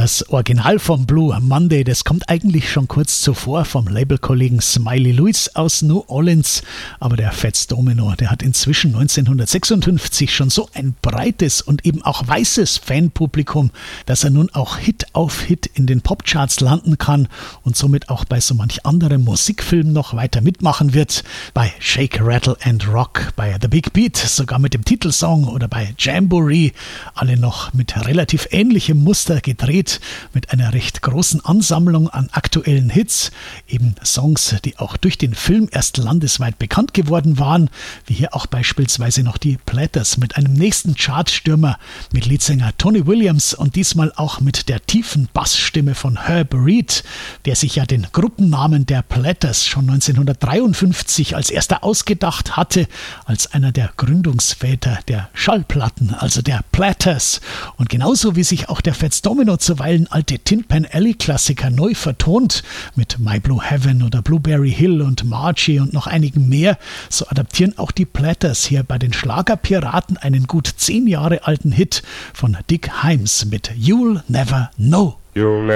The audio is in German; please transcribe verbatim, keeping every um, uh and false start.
Das Original vom Blue Monday, das kommt eigentlich schon kurz zuvor vom Labelkollegen Smiley Lewis aus New Orleans. Aber der Fats Domino, der hat inzwischen neunzehnhundertsechsundfünfzig schon so ein breites und eben auch weißes Fanpublikum, dass er nun auch Hit auf Hit in den Popcharts landen kann und somit auch bei so manch anderem Musikfilm noch weiter mitmachen wird. Bei Shake, Rattle and Rock, bei The Big Beat, sogar mit dem Titelsong oder bei Jamboree, alle noch mit relativ ähnlichem Muster gedreht, mit einer recht großen Ansammlung an aktuellen Hits, eben Songs, die auch durch den Film erst landesweit bekannt geworden waren, wie hier auch beispielsweise noch die Platters mit einem nächsten Chartstürmer, mit Leadsänger Tony Williams und diesmal auch mit der tiefen Bassstimme von Herb Reed, der sich ja den Gruppennamen der Platters schon neunzehnhundertdreiundfünfzig als erster ausgedacht hatte, als einer der Gründungsväter der Schallplatten, also der Platters. Und genauso wie sich auch der Fats Domino zuweilen alte Tin Pan Alley Klassiker neu vertont, mit My Blue Heaven oder Blueberry Hill und Margie und noch einigen mehr, so adaptieren auch die Platters hier bei den Schlagerpiraten einen gut zehn Jahre alten Hit von Dick Hymes mit You'll Never Know. You'll